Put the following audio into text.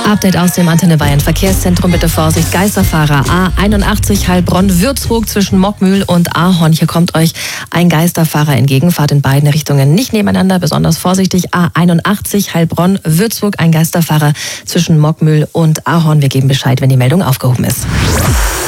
Update aus dem Antenne Bayern Verkehrszentrum. Bitte Vorsicht, Geisterfahrer. A81 Heilbronn-Würzburg zwischen Mockmühl und Ahorn. Hier kommt euch ein Geisterfahrer entgegen. Fahrt in beiden Richtungen nicht nebeneinander. Besonders vorsichtig. A81 Heilbronn-Würzburg. Ein Geisterfahrer zwischen Mockmühl und Ahorn. Wir geben Bescheid, wenn die Meldung aufgehoben ist.